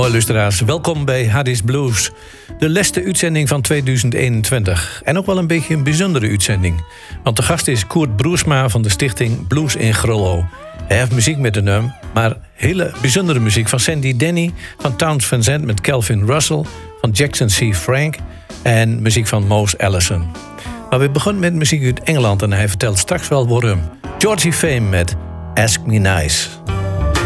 luisteraars, welkom bij Hardy's Blues. De laatste uitzending van 2021. En ook wel een beetje een bijzondere uitzending. Want de gast is Koert Broersma van de stichting Blues in Grollo. Hij heeft muziek met de naam, maar hele bijzondere muziek van Sandy Denny, van Townes Van Zandt met Calvin Russell, van Jackson C. Frank en muziek van Mose Allison. Maar we begonnen met muziek uit Engeland en hij vertelt straks wel waarom. Georgie Fame met Ask Me Nice.